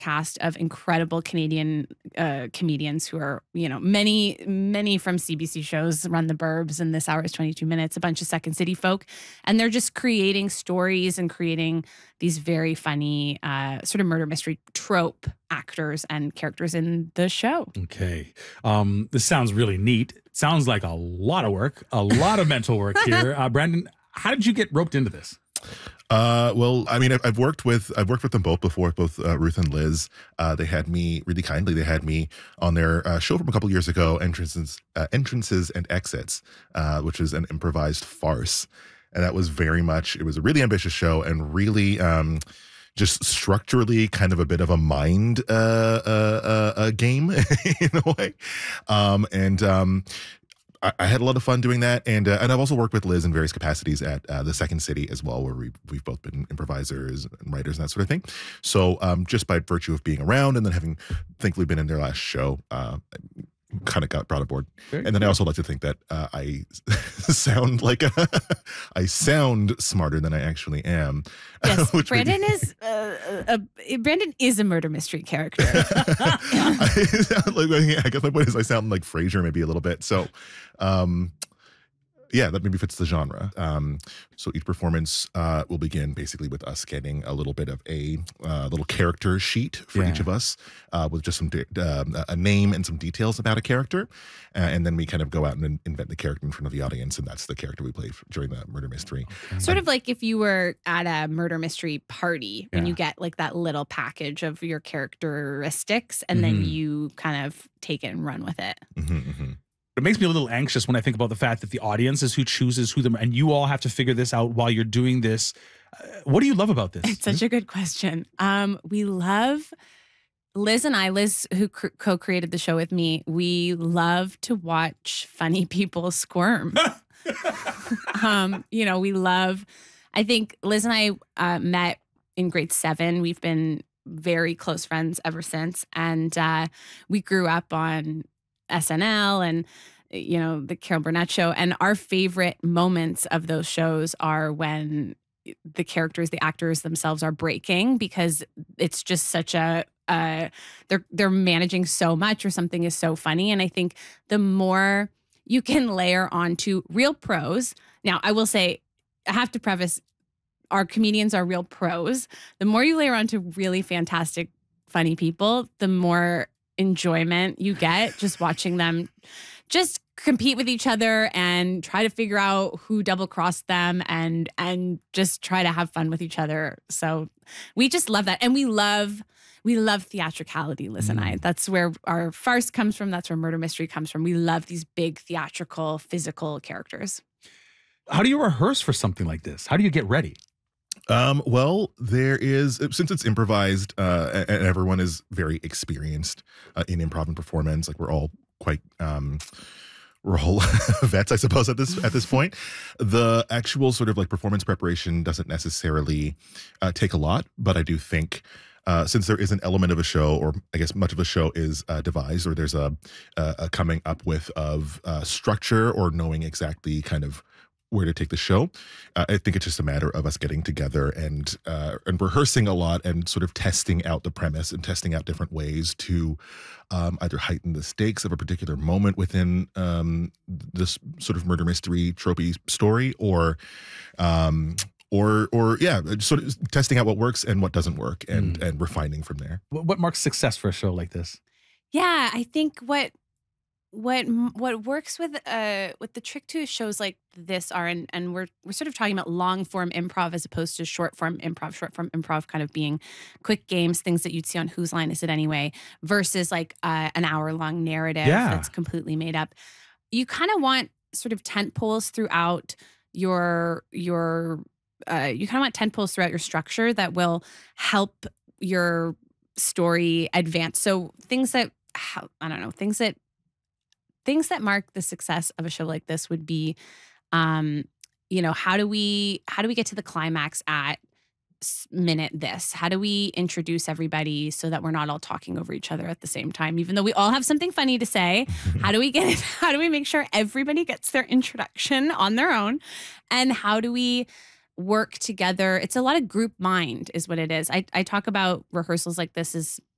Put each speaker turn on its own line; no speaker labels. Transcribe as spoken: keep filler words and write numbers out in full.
cast of incredible Canadian uh, comedians who are, you know, many, many from C B C shows, Run the Burbs and This Hour is twenty-two minutes, a bunch of Second City folk. And they're just creating stories and creating these very funny uh, sort of murder mystery trope actors and characters in the show.
Okay. Um, this sounds really neat. It sounds like a lot of work, a lot of mental work here. Uh, Brandon, how did you get roped into this?
Uh, well, I mean, I've, I've worked with I've worked with them both before, both uh, Ruth and Liz. Uh, they had me really kindly. They had me on their uh, show from a couple years ago, entrances, uh, entrances and exits, uh, which is an improvised farce, and that was very much. It was a really ambitious show and really. Um, Just structurally, kind of a bit of a mind uh, uh, uh, uh, game in a way, um, and um, I, I had a lot of fun doing that. And uh, and I've also worked with Liz in various capacities at uh, the Second City as well, where we we've both been improvisers and writers and that sort of thing. So um, just by virtue of being around and then having thankfully been in their last show. Uh, kind of got brought aboard. Very and then cool. I also like to think that uh, I sound like a, I sound smarter than I actually am.
Yes, Brandon maybe, is uh, a, a, Brandon is a murder mystery character.
I, sound like, I guess my point is I sound like Frasier maybe a little bit. So, um, yeah, that maybe fits the genre. Um, so each performance uh, will begin basically with us getting a little bit of a uh, little character sheet for yeah. each of us uh, with just some de- um, a name and some details about a character. Uh, and then we kind of go out and invent the character in front of the audience. And that's the character we play during the murder mystery.
Okay. Sort of like if you were at a murder mystery party when yeah. you get like that little package of your characteristics and mm-hmm. then you kind of take it and run with it.
Mm-hmm, mm-hmm.
It makes me a little anxious when I think about the fact that the audience is who chooses who them, and you all have to figure this out while you're doing this. Uh, what do you love about this?
It's such a good question. Um, we love Liz and I, Liz, who cr- co-created the show with me, we love to watch funny people squirm. um, you know, we love, I think Liz and I uh, met in grade seven. We've been very close friends ever since. And uh, we grew up on S N L and, you know, the Carol Burnett show. And our favorite moments of those shows are when the characters, the actors themselves are breaking, because it's just such a, uh, they're, they're managing so much, or something is so funny. And I think the more you can layer onto real pros. Now, I will say, I have to preface, our comedians are real pros. The more you layer onto really fantastic, funny people, the more enjoyment you get just watching them just compete with each other and try to figure out who double crossed them and and just try to have fun with each other. So we just love that. And we love we love theatricality, Liz and I. That's where our farce comes from. That's where murder mystery comes from. We love these big theatrical, physical characters.
How do you rehearse for something like this? How do you get ready?
Um, well, there is, since it's improvised, uh, and everyone is very experienced uh, in improv and performance, like we're all quite, um, we're all vets, I suppose, at this at this point. The actual sort of like performance preparation doesn't necessarily uh, take a lot, but I do think uh, since there is an element of a show, or I guess much of a show is uh, devised, or there's a, a, a coming up with of uh, structure, or knowing exactly kind of where to take the show. Uh, I think it's just a matter of us getting together and uh, and rehearsing a lot and sort of testing out the premise and testing out different ways to um, either heighten the stakes of a particular moment within um, this sort of murder mystery tropey story, or um, or or yeah, sort of testing out what works and what doesn't work, and mm. and refining from there.
What marks success for a show like this?
Yeah, I think what What what works with uh with the trick to shows like this are, and, and we're we're sort of talking about long form improv as opposed to short form improv, short form improv kind of being quick games, things that you'd see on Whose Line Is It Anyway, versus like uh, an hour long narrative yeah. that's completely made up. You kind of want sort of tent poles throughout your your uh, you kind of want tent poles throughout your structure that will help your story advance. So things that I don't know, things that. Things that mark the success of a show like this would be, um, you know, how do we how do we get to the climax at minute this? How do we introduce everybody so that we're not all talking over each other at the same time, even though we all have something funny to say? How do we get it? How do we make sure everybody gets their introduction on their own? And how do we work together? It's a lot of group mind is what it is. I, I talk about rehearsals like this as